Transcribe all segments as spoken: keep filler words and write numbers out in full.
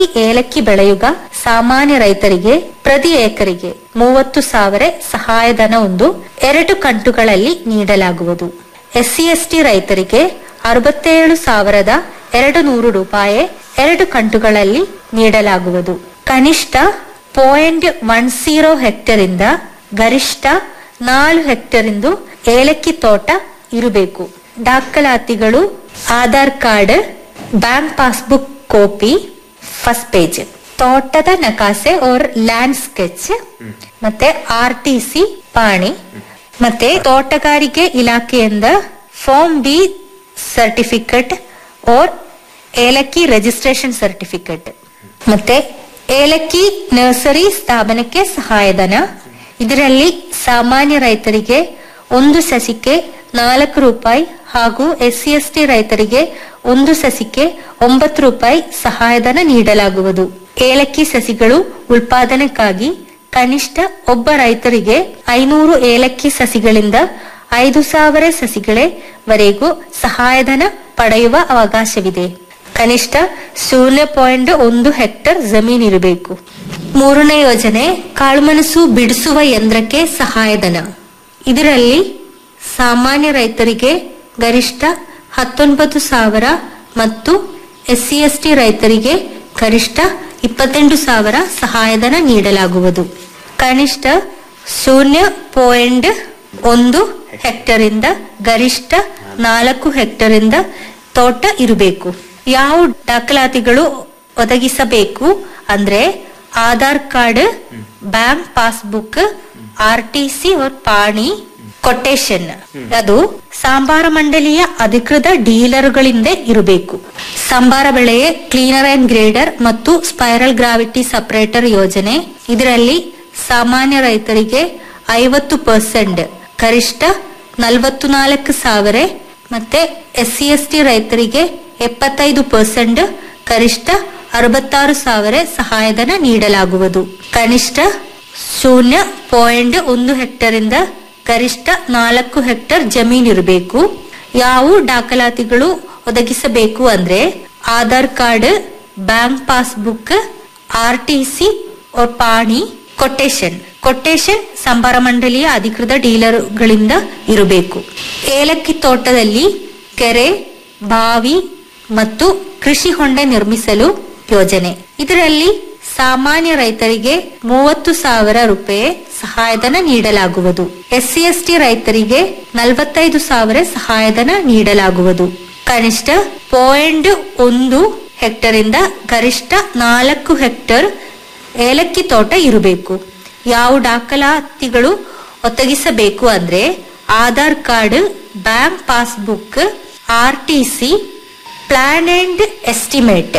ಏಲಕ್ಕಿ ಬೆಳೆಯುಗ ಸಾಮಾನ್ಯ ರೈತರಿಗೆ ಪ್ರತಿ ಎಕರೆಗೆ ಮೂವತ್ತು ಸಾವಿರ ಸಹಾಯಧನ ಒಂದು ಎರಡು ಕಂತುಗಳಲ್ಲಿ ನೀಡಲಾಗುವುದು. ಎಸ್ಸಿ ಎಸ್ಟಿ ರೈತರಿಗೆ ಅರವತ್ತೇಳು ಸಾವಿರದ ಎರಡು ನೂರು ರೂಪಾಯಿ ಎರಡು ಕಂತುಗಳಲ್ಲಿ ನೀಡಲಾಗುವುದು. ಕನಿಷ್ಠ ಪಾಯಿಂಟ್ ಒನ್ ಜೀರೋ ಹೆಕ್ಟೇರ್ ಇಂದ ಗರಿಷ್ಠ ನಾಲ್ಕು ಹೆಕ್ಟೇರ್ ಇಂದು ಏಲಕ್ಕಿ ತೋಟ ಇರಬೇಕು. ದಾಖಲಾತಿಗಳು Aadhaar card, bank passbook copy, first page, ತೋಟದ ನಕಾಸೆ और ಲ್ಯಾಂಡ್ ಸ್ಕೆಚ್, ಮತ್ತೆ ಆರ್ ಟಿ ಸಿ ಪಾಣಿ, ಮತ್ತೆ ತೋಟಗಾರಿಕೆ ಇಲಾಖೆಯಿಂದ ಫಾರ್ಮ್ ಬಿ ಸರ್ಟಿಫಿಕೇಟ್ और ಏಲಕ್ಕಿ ರಿಜಿಸ್ಟ್ರೇಷನ್ ಸರ್ಟಿಫಿಕೇಟ್, ಮತ್ತೆ ಏಲಕ್ಕಿ ನರ್ಸರಿ ಸ್ಥಾಪನೆಗೆ ಸಹಾಯಧನ. ಇದರಲ್ಲಿ ಸಾಮಾನ್ಯ ರೈತರಿಗೆ ಒಂದು ಸಸಿಗೆ ನಾಲ್ಕು ರೂಪಾಯಿ ಹಾಗೂ ಎಸ್ಸಿ ಎಸ್ಟಿ ರೈತರಿಗೆ ಒಂದು ಸಸಿಗೆ ಒಂಬತ್ತು ರೂಪಾಯಿ ಸಹಾಯಧನ ನೀಡಲಾಗುವುದು. ಏಲಕ್ಕಿ ಸಸಿಗಳು ಉತ್ಪಾದನೆಗಾಗಿ ಕನಿಷ್ಠ ಒಬ್ಬ ರೈತರಿಗೆ ಐನೂರು ಏಲಕ್ಕಿ ಸಸಿಗಳಿಂದ ಐದು ಸಾವಿರ ಸಸಿಗಳವರೆಗೂ ಸಹಾಯಧನ ಪಡೆಯುವ ಅವಕಾಶವಿದೆ. ಕನಿಷ್ಠ ಶೂನ್ಯ ಪಾಯಿಂಟ್ ಒಂದು ಹೆಕ್ಟೇರ್ ಜಮೀನು ಇರಬೇಕು. ಮೂರನೇ ಯೋಜನೆ ಕಾಳುಮೆಣಸು ಬಿಡಿಸುವ ಯಂತ್ರಕ್ಕೆ ಸಹಾಯಧನ. ಇದರಲ್ಲಿ ಸಾಮಾನ್ಯ ರೈತರಿಗೆ ಗರಿಷ್ಠ ಹತ್ತೊಂಬತ್ತು ಸಾವಿರ ಮತ್ತು ಎಸ್ಸಿ ಎಸ್ಟಿ ರೈತರಿಗೆ ಗರಿಷ್ಠ ಇಪ್ಪತ್ತೆಂಟು ಸಾವಿರ ಸಹಾಯಧನ ನೀಡಲಾಗುವುದು. ಕನಿಷ್ಠ ಶೂನ್ಯ ಪಾಯಿಂಟ್ ಒಂದು ಹೆಕ್ಟೇರ್ ಇಂದ ಗರಿಷ್ಠ ನಾಲ್ಕು ಹೆಕ್ಟೇರ್ ಇಂದ ತೋಟ ಇರಬೇಕು. ಯಾವ ದಾಖಲಾತಿಗಳು ಒದಗಿಸಬೇಕು ಅಂದ್ರೆ Aadhaar card, bank passbook, R T C और ಪಾಣಿ, ಕೊಟೇಶನ್. ಅದು ಸಾಂಬಾರ ಮಂಡಳಿಯ ಅಧಿಕೃತ ಡೀಲರ್ಗಳಿಂದ ಇರಬೇಕು. ಸಾಂಬಾರ ಬೆಳೆಯ ಕ್ಲೀನರ್ ಅಂಡ್ ಗ್ರೇಡರ್ ಮತ್ತು ಸ್ಪೈರಲ್ ಗ್ರಾವಿಟಿ ಸಪರೇಟರ್ ಯೋಜನೆ. ಇದರಲ್ಲಿ ಸಾಮಾನ್ಯ ರೈತರಿಗೆ ಐವತ್ತು ಪರ್ಸೆಂಟ್ ಗರಿಷ್ಠ ನಲವತ್ತು ನಾಲ್ಕು ಸಾವಿರ ಮತ್ತೆ ಎಸ್ಸಿ ಎಸ್ಟಿ ರೈತರಿಗೆ ಎಪ್ಪತ್ತೈದು ಪರ್ಸೆಂಟ್ ಗರಿಷ್ಠ ಅರವತ್ತಾರು ಸಾವಿರ ಸಹಾಯಧನ ನೀಡಲಾಗುವುದು. ಕನಿಷ್ಠ ಶೂನ್ಯ ಪಾಯಿಂಟ್ ಒಂದು ಹೆಕ್ಟೇರ್ ಇಂದ ಗರಿಷ್ಠ ನಾಲ್ಕು ಹೆಕ್ಟೇರ್ ಜಮೀನು ಇರಬೇಕು. ಯಾವ ದಾಖಲಾತಿಗಳು ಒದಗಿಸಬೇಕು ಅಂದ್ರೆ Aadhaar card, bank passbook, R T C और ಪಾಣಿ, ಕೊಟೇಶನ್. ಕೊಟೇಶನ್ ಸಂಬಾರ ಮಂಡಳಿಯ ಅಧಿಕೃತ ಡೀಲರ್ಗಳಿಂದ ಇರಬೇಕು. ಏಲಕ್ಕಿ ತೋಟದಲ್ಲಿ ಕೆರೆ, ಬಾವಿ ಮತ್ತು ಕೃಷಿ ಹೊಂಡ ನಿರ್ಮಿಸಲು ಯೋಜನೆ. ಇದರಲ್ಲಿ ಸಾಮಾನ್ಯ ರೈತರಿಗೆ ಮೂವತ್ತು ಸಾವಿರ ರೂಪಾಯಿ ಸಹಾಯಧನ ನೀಡಲಾಗುವುದು. ಎಸ್ಸಿ ಎಸ್ಟಿ ರೈತರಿಗೆ ನಲವತ್ತೈದು ಸಾವಿರ ಸಹಾಯಧನ ನೀಡಲಾಗುವುದು. ಕನಿಷ್ಠ ಪಾಯಿಂಟ್ ಒಂದು ಹೆಕ್ಟೇರ್ ಇಂದ ಗರಿಷ್ಠ ನಾಲ್ಕು ಹೆಕ್ಟೇರ್ ಏಲಕ್ಕಿ ತೋಟ ಇರಬೇಕು. ಯಾವ ದಾಖಲಾತಿಗಳು ಒದಗಿಸಬೇಕು ಅಂದ್ರೆ Aadhaar card, bank passbook, R T C, plan and estimate.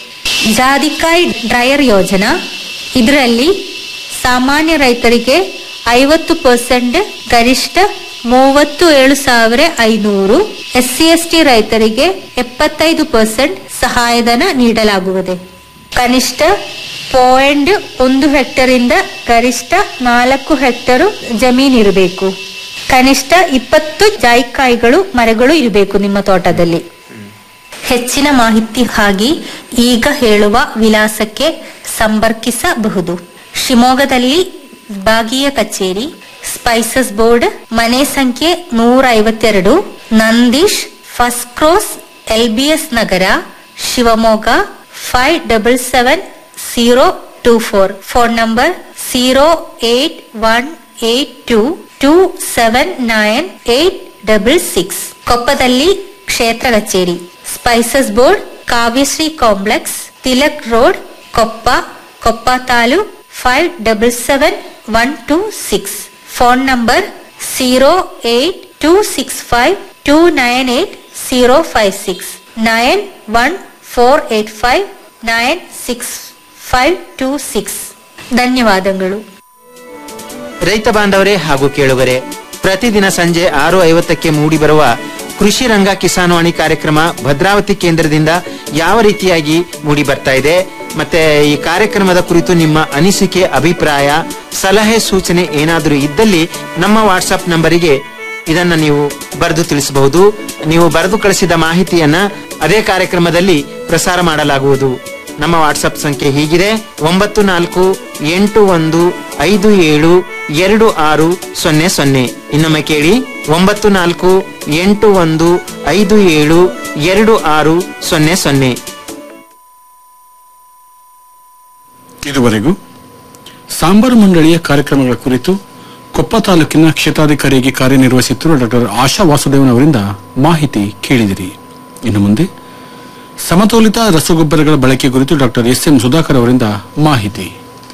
ಜಾದಿಕಾಯಿ dryer ಯೋಜನಾ. ಇದರಲ್ಲಿ ಸಾಮಾನ್ಯ ರೈತರಿಗೆ ಐವತ್ತು ಪರ್ಸೆಂಟ್ ಗರಿಷ್ಠ ಮೂವತ್ತು ಏಳು ಸಾವಿರ ಐನೂರು, ಎಸ್ಸಿ ಎಸ್ಟಿ ರೈತರಿಗೆ ಎಪ್ಪತ್ತೈದು ಪರ್ಸೆಂಟ್ ಸಹಾಯಧನ ನೀಡಲಾಗುವುದು. ಕನಿಷ್ಠ ಪಾಯಿಂಟ್ ಒಂದು ಹೆಕ್ಟೇರ್ ಇಂದ ಗರಿಷ್ಠ ನಾಲ್ಕು ಹೆಕ್ಟೇರ್ ಜಮೀನು ಇರಬೇಕು. ಕನಿಷ್ಠ ಇಪ್ಪತ್ತು ಜಾಯಿಕಾಯಿಗಳು ಮರಗಳು ಇರಬೇಕು ನಿಮ್ಮ ತೋಟದಲ್ಲಿ. ಹೆಚ್ಚಿನ ಮಾಹಿತಿಗಾಗಿ ಈಗ ಹೇಳುವ ವಿಳಾಸಕ್ಕೆ ಸಂಪರ್ಕಿಸಬಹುದು. ಶಿವಮೊಗ್ಗದಲ್ಲಿ ವಿಭಾಗೀಯ ಕಚೇರಿ, ಸ್ಪೈಸಸ್ ಬೋರ್ಡ್, ಮನೆ ಸಂಖ್ಯೆ ನೂರ ಐವತ್ತೆರಡು, Nandish first cross, L B S ನಗರ, Shivamogga five double seven zero two four. Phone number zero eight one eight two two seven nine eight double six. ಕೊಪ್ಪದಲ್ಲಿ ಕ್ಷೇತ್ರ ಕಚೇರಿ, spices board, Kavyashree complex, Tilak road, Koppa, Koppa taluk five double seven one two six. Phone number zero eight two six five two nine eight zero five six nine one four eight five nine six five two six. ಧನ್ಯವಾದಗಳು. ರೈತ ಬಾಂಧವರೇ ಹಾಗೂ ಕೇಳುಗರೆ, ಪ್ರತಿದಿನ ಸಂಜೆ ಆರು ಐವತ್ತಕ್ಕೆ ಮೂಡಿ ಬರುವ ಕೃಷಿ ರಂಗ ಕಿಸಾನ್ವಾಣಿ ಕಾರ್ಯಕ್ರಮ ಭದ್ರಾವತಿ ಕೇಂದ್ರದಿಂದ ಯಾವ ರೀತಿಯಾಗಿ ಮೂಡಿ ಬರ್ತಾ ಇದೆ, ಮತ್ತೆ ಈ ಕಾರ್ಯಕ್ರಮದ ಕುರಿತು ನಿಮ್ಮ ಅನಿಸಿಕೆ, ಅಭಿಪ್ರಾಯ, ಸಲಹೆ, ಸೂಚನೆ ಏನಾದರೂ ಇದ್ದಲ್ಲಿ ನಮ್ಮ ವಾಟ್ಸ್ಆಪ್ ನಂಬರಿಗೆ ಇದನ್ನ ನೀವು ಬರೆದು ತಿಳಿಸಬಹುದು. ನೀವು ಬರೆದು ಕಳಿಸಿದ ಮಾಹಿತಿಯನ್ನ ಅದೇ ಕಾರ್ಯಕ್ರಮದಲ್ಲಿ ಪ್ರಸಾರ ಮಾಡಲಾಗುವುದು. ನಮ್ಮ ವಾಟ್ಸ್ಆಪ್ ಸಂಖ್ಯೆ ಹೀಗಿದೆ: ಒಂಬತ್ತು ನಾಲ್ಕು ಎಂಟು ಒಂದು ಐದು ಏಳು ಎರಡು ಆರು ಸೊನ್ನೆ ಸೊನ್ನೆ. ಇನ್ನೊಮ್ಮೆ ಕೇಳಿ: ಒಂಬತ್ತು ನಾಲ್ಕು ಎಂಟು ಒಂದು ಐದು ಏಳು ಎರಡು ಆರು ಸೊನ್ನೆ ಸೊನ್ನೆ. ಇದುವರೆಗೂ ಸಾಂಬಾರು ಮಂಡಳಿಯ ಕಾರ್ಯಕ್ರಮಗಳ ಕುರಿತು ಕೊಪ್ಪ ತಾಲೂಕಿನ ಕ್ಷೇತ್ರಾಧಿಕಾರಿಯಾಗಿ ಕಾರ್ಯನಿರ್ವಹಿಸುತ್ತಿರುವ ಡಾಕ್ಟರ್ ಆಶಾ ವಾಸುದೇವನ್ ಅವರಿಂದ ಮಾಹಿತಿ ಕೇಳಿದಿರಿ. ಇನ್ನು ಮುಂದೆ ಸಮತೋಲಿತ ರಸಗೊಬ್ಬರಗಳ ಬಳಕೆ ಕುರಿತು ಡಾಕ್ಟರ್ ಎಸ್ ಎಂ ಸುಧಾಕರ್ ಅವರಿಂದ ಮಾಹಿತಿ.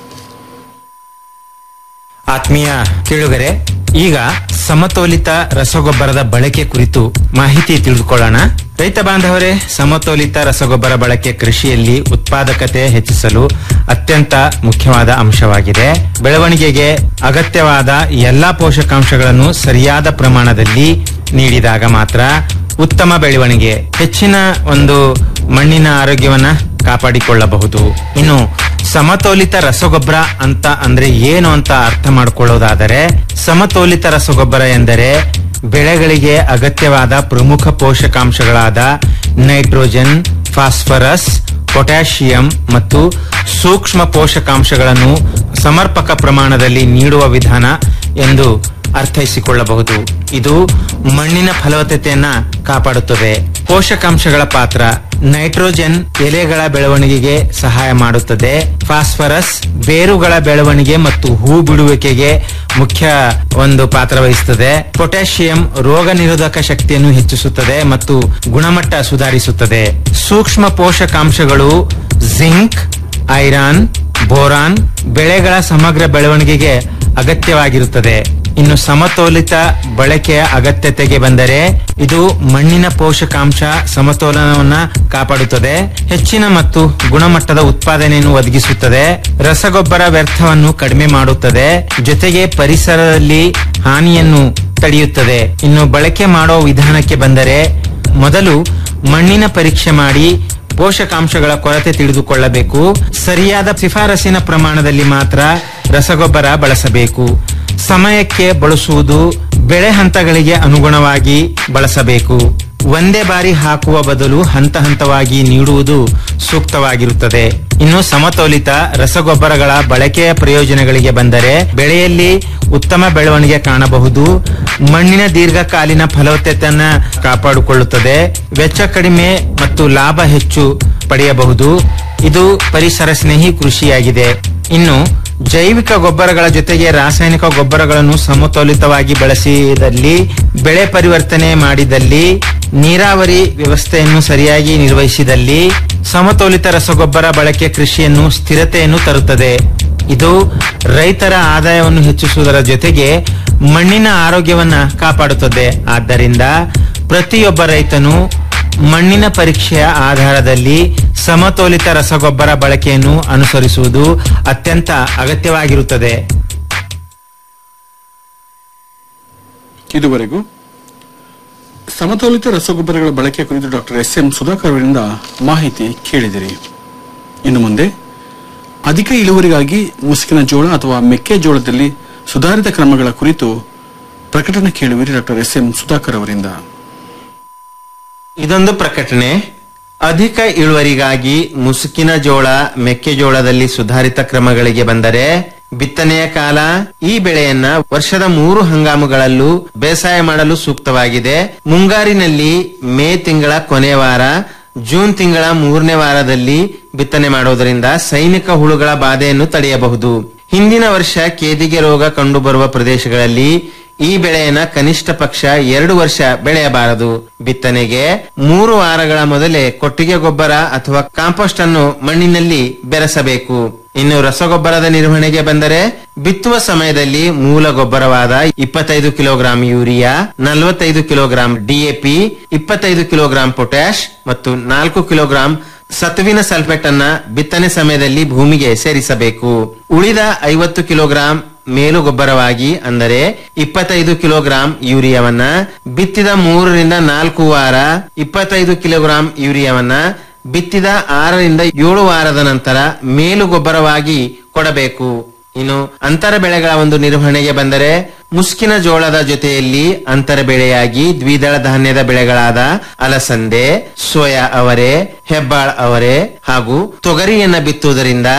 ಆತ್ಮೀಯ ಕೇಳುಗರೆ, ಈಗ ಸಮತೋಲಿತ ರಸಗೊಬ್ಬರದ ಬಳಕೆ ಕುರಿತು ಮಾಹಿತಿ ತಿಳಿದುಕೊಳ್ಳೋಣ. ರೈತ ಬಾಂಧವರೇ, ಸಮತೋಲಿತ ರಸಗೊಬ್ಬರ ಬಳಕೆ ಕೃಷಿಯಲ್ಲಿ ಉತ್ಪಾದಕತೆ ಹೆಚ್ಚಿಸಲು ಅತ್ಯಂತ ಮುಖ್ಯವಾದ ಅಂಶವಾಗಿದೆ. ಬೆಳವಣಿಗೆಗೆ ಅಗತ್ಯವಾದ ಎಲ್ಲಾ ಪೋಷಕಾಂಶಗಳನ್ನು ಸರಿಯಾದ ಪ್ರಮಾಣದಲ್ಲಿ ನೀಡಿದಾಗ ಮಾತ್ರ ಉತ್ತಮ ಬೆಳವಣಿಗೆ, ಹೆಚ್ಚಿನ ಒಂದು ಮಣ್ಣಿನ ಆರೋಗ್ಯವನ್ನ ಕಾಪಾಡಿಕೊಳ್ಳಬಹುದು. ಇನ್ನು ಸಮತೋಲಿತ ರಸಗೊಬ್ಬರ ಅಂತ ಅಂದ್ರೆ ಏನು ಅಂತ ಅರ್ಥ ಮಾಡಿಕೊಳ್ಳೋದಾದರೆ, ಸಮತೋಲಿತ ರಸಗೊಬ್ಬರ ಎಂದರೆ ಬೆಳೆಗಳಿಗೆ ಅಗತ್ಯವಾದ ಪ್ರಮುಖ ಪೋಷಕಾಂಶಗಳಾದ ನೈಟ್ರೋಜನ್, ಫಾಸ್ಫರಸ್, ಪೊಟ್ಯಾಷಿಯಂ ಮತ್ತು ಸೂಕ್ಷ್ಮ ಪೋಷಕಾಂಶಗಳನ್ನು ಸಮರ್ಪಕ ಪ್ರಮಾಣದಲ್ಲಿ ನೀಡುವ ವಿಧಾನ ಎಂದು ಅರ್ಥೈಸಿಕೊಳ್ಳಬಹುದು. ಇದು ಮಣ್ಣಿನ ಫಲವತ್ತತೆಯನ್ನ ಕಾಪಾಡುತ್ತದೆ. ಪೋಷಕಾಂಶಗಳ ಪಾತ್ರ: ನೈಟ್ರೋಜನ್ ಎಲೆಗಳ ಬೆಳವಣಿಗೆಗೆ ಸಹಾಯ ಮಾಡುತ್ತದೆ. ಫಾಸ್ಫರಸ್ ಬೇರುಗಳ ಬೆಳವಣಿಗೆ ಮತ್ತು ಹೂ ಬಿಡುವಿಕೆಗೆ ಮುಖ್ಯ ಒಂದು ಪಾತ್ರ ವಹಿಸುತ್ತದೆ. ಪೊಟ್ಯಾಷಿಯಂ ರೋಗ ನಿರೋಧಕ ಶಕ್ತಿಯನ್ನು ಹೆಚ್ಚಿಸುತ್ತದೆ ಮತ್ತು ಗುಣಮಟ್ಟ ಸುಧಾರಿಸುತ್ತದೆ. ಸೂಕ್ಷ್ಮ ಪೋಷಕಾಂಶಗಳು ಜಿಂಕ್, ಐರನ್, ಬೋರಾನ್ ಬೆಳೆಗಳ ಸಮಗ್ರ ಬೆಳವಣಿಗೆಗೆ ಅಗತ್ಯವಾಗಿರುತ್ತದೆ. ಇನ್ನು ಸಮತೋಲಿತ ಬಳಕೆಯ ಅಗತ್ಯತೆಗೆ ಬಂದರೆ, ಇದು ಮಣ್ಣಿನ ಪೋಷಕಾಂಶ ಸಮತೋಲನವನ್ನ ಕಾಪಾಡುತ್ತದೆ, ಹೆಚ್ಚಿನ ಮತ್ತು ಗುಣಮಟ್ಟದ ಉತ್ಪಾದನೆಯನ್ನು ಒದಗಿಸುತ್ತದೆ, ರಸಗೊಬ್ಬರ ವ್ಯರ್ಥವನ್ನು ಕಡಿಮೆ ಮಾಡುತ್ತದೆ, ಜೊತೆಗೆ ಪರಿಸರದಲ್ಲಿ ಹಾನಿಯನ್ನು ತಡೆಯುತ್ತದೆ. ಇನ್ನು ಬಳಕೆ ಮಾಡೋ ವಿಧಾನಕ್ಕೆ ಬಂದರೆ, ಮೊದಲು ಮಣ್ಣಿನ ಪರೀಕ್ಷೆ ಮಾಡಿ ಪೋಷಕಾಂಶಗಳ ಕೊರತೆ ತಿಳಿದುಕೊಳ್ಳಬೇಕು. ಸರಿಯಾದ ಶಿಫಾರಸಿನ ಪ್ರಮಾಣದಲ್ಲಿ ಮಾತ್ರ ರಸಗೊಬ್ಬರ ಬಳಸಬೇಕು. ಸಮಯಕ್ಕೆ ಬಳಸುವುದು, ಬೆಳೆ ಹಂತಗಳಿಗೆ ಅನುಗುಣವಾಗಿ ಬಳಸಬೇಕು. ಒಂದೇ ಬಾರಿ ಹಾಕುವ ಬದಲು ಹಂತ ಹಂತವಾಗಿ ನೀಡುವುದು ಸೂಕ್ತವಾಗಿರುತ್ತದೆ. ಇನ್ನು ಸಮತೋಲಿತ ರಸಗೊಬ್ಬರಗಳ ಬಳಕೆಯ ಪ್ರಯೋಜನಗಳಿಗೆ ಬಂದರೆ, ಬೆಳೆಯಲ್ಲಿ ಉತ್ತಮ ಬೆಳವಣಿಗೆ ಕಾಣಬಹುದು, ಮಣ್ಣಿನ ದೀರ್ಘಕಾಲೀನ ಫಲವತ್ತತೆಯನ್ನ ಕಾಪಾಡಿಕೊಳ್ಳುತ್ತದೆ, ವೆಚ್ಚ ಕಡಿಮೆ ಮತ್ತು ಲಾಭ ಹೆಚ್ಚು ಪಡೆಯಬಹುದು. ಇದು ಪರಿಸರ ಸ್ನೇಹಿ ಕೃಷಿಯಾಗಿದೆ. ಇನ್ನು ಜೈವಿಕ ಗೊಬ್ಬರಗಳ ಜೊತೆಗೆ ರಾಸಾಯನಿಕ ಗೊಬ್ಬರಗಳನ್ನು ಸಮತೋಲಿತವಾಗಿ ಬಳಸಿದಲ್ಲಿ, ಬೆಳೆ ಪರಿವರ್ತನೆ ಮಾಡಿದಲ್ಲಿ, ನೀರಾವರಿ ವ್ಯವಸ್ಥೆಯನ್ನು ಸರಿಯಾಗಿ ನಿರ್ವಹಿಸಿದಲ್ಲಿ ಸಮತೋಲಿತ ರಸಗೊಬ್ಬರ ಬಳಕೆ ಕೃಷಿಯನ್ನು ಸ್ಥಿರತೆಯನ್ನು ತರುತ್ತದೆ. ಇದು ರೈತರ ಆದಾಯವನ್ನು ಹೆಚ್ಚಿಸುವುದರ ಜೊತೆಗೆ ಮಣ್ಣಿನ ಆರೋಗ್ಯವನ್ನ ಕಾಪಾಡುತ್ತದೆ. ಆದ್ದರಿಂದ ಪ್ರತಿಯೊಬ್ಬ ರೈತನು ಮಣ್ಣಿನ ಪರೀಕ್ಷೆಯ ಆಧಾರದಲ್ಲಿ ಸಮತೋಲಿತ ರಸಗೊಬ್ಬರ ಬಳಕೆಯನ್ನು ಅನುಸರಿಸುವುದು ಅತ್ಯಂತ ಅಗತ್ಯವಾಗಿರುತ್ತದೆ. ಇದುವರೆಗೂ ಸಮತೋಲಿತ ರಸಗೊಬ್ಬರಗಳ ಬಳಕೆ ಕುರಿತು ಡಾಕ್ಟರ್ ಎಸ್ ಎಂ ಸುಧಾಕರ್ ಅವರಿಂದ ಮಾಹಿತಿ ಕೇಳಿದಿರಿ. ಇನ್ನು ಮುಂದೆ ಅಧಿಕ ಇಳುವರಿಗಾಗಿ ಮುಸುಕಿನ ಜೋಳ ಅಥವಾ ಮೆಕ್ಕೆಜೋಳದಲ್ಲಿ ಸುಧಾರಿತ ಕ್ರಮಗಳ ಕುರಿತು ಪ್ರಕಟಣೆ ಕೇಳುವಿರಿ ಡಾಕ್ಟರ್ ಎಸ್ ಎಂ ಸುಧಾಕರ್ ಅವರಿಂದ. ಇದೊಂದು ಪ್ರಕಟಣೆ. ಅಧಿಕ ಇಳುವರಿಗಾಗಿ ಮುಸುಕಿನ ಜೋಳ, ಮೆಕ್ಕೆಜೋಳದಲ್ಲಿ ಸುಧಾರಿತ ಕ್ರಮಗಳಿಗೆ ಬಂದರೆ, ಬಿತ್ತನೆಯ ಕಾಲ: ಈ ಬೆಳೆಯನ್ನ ವರ್ಷದ ಮೂರು ಹಂಗಾಮುಗಳಲ್ಲೂ ಬೇಸಾಯ ಮಾಡಲು ಸೂಕ್ತವಾಗಿದೆ. ಮುಂಗಾರಿನಲ್ಲಿ ಮೇ ತಿಂಗಳ ಕೊನೆಯ ವಾರ, ಜೂನ್ ತಿಂಗಳ ಮೂರನೇ ವಾರದಲ್ಲಿ ಬಿತ್ತನೆ ಮಾಡೋದರಿಂದ ಸೈನಿಕ ಹುಳುಗಳ ಬಾಧೆಯನ್ನು ತಡೆಯಬಹುದು. ಹಿಂದಿನ ವರ್ಷ ಕೇದಿಗೆ ರೋಗ ಕಂಡುಬರುವ ಪ್ರದೇಶಗಳಲ್ಲಿ ಈ ಬೆಳೆಯನ್ನ ಕನಿಷ್ಠ ಪಕ್ಷ ಎರಡು ವರ್ಷ ಬೆಳೆಯಬಾರದು. ಬಿತ್ತನೆಗೆ ಮೂರು ವಾರಗಳ ಮೊದಲೇ ಕೊಟ್ಟಿಗೆ ಗೊಬ್ಬರ ಅಥವಾ ಕಾಂಪೋಸ್ಟ್ ಅನ್ನು ಮಣ್ಣಿನಲ್ಲಿ ಬೆರೆಸಬೇಕು. ಇನ್ನು ರಸಗೊಬ್ಬರದ ನಿರ್ವಹಣೆಗೆ ಬಂದರೆ, ಬಿತ್ತುವ ಸಮಯದಲ್ಲಿ ಮೂಲ ಗೊಬ್ಬರವಾದ ಇಪ್ಪತ್ತೈದು ಕಿಲೋಗ್ರಾಂ ಯೂರಿಯಾ, ನಲವತ್ತೈದು ಕಿಲೋಗ್ರಾಂ ಡಿಎಪಿ, ಇಪ್ಪತ್ತೈದು ಕಿಲೋಗ್ರಾಂ ಪೊಟ್ಯಾಶ್ ಮತ್ತು ನಾಲ್ಕು ಕಿಲೋಗ್ರಾಂ ಸತುವಿನ ಸಲ್ಫೇಟ್ ಅನ್ನ ಬಿತ್ತನೆ ಸಮಯದಲ್ಲಿ ಭೂಮಿಗೆ ಸೇರಿಸಬೇಕು. ಉಳಿದ ಐವತ್ತು ಕಿಲೋಗ್ರಾಂ ಮೇಲು ಗೊಬ್ಬರವಾಗಿ ಅಂದರೆ ಇಪ್ಪತ್ತೈದು ಕಿಲೋಗ್ರಾಂ ಯೂರಿಯಾವನ್ನ ಬಿತ್ತಿದ ಮೂರರಿಂದ ನಾಲ್ಕು ವಾರ, ಇಪ್ಪತ್ತೈದು ಕಿಲೋಗ್ರಾಂ ಯೂರಿಯಾವನ್ನ ಬಿತ್ತಿದ ಆರರಿಂದ ಏಳು ವಾರದ ನಂತರ ಮೇಲು ಗೊಬ್ಬರವಾಗಿ ಕೊಡಬೇಕು. ಇನ್ನು ಅಂತರ ಬೆಳೆಗಳ ಒಂದು ನಿರ್ವಹಣೆಗೆ ಬಂದರೆ ಮುಸ್ಕಿನ ಜೋಳದ ಜೊತೆಯಲ್ಲಿ ಅಂತರ ಬೆಳೆಯಾಗಿ ದ್ವಿದಳ ಧಾನ್ಯದ ಬೆಳೆಗಳಾದ ಅಲಸಂದೆ, ಸೋಯಾ ಅವರೆ, ಹೆಬ್ಬಾಳ್ ಅವರೆ ಹಾಗೂ ತೊಗರಿಯನ್ನ ಬಿತ್ತುವುದರಿಂದ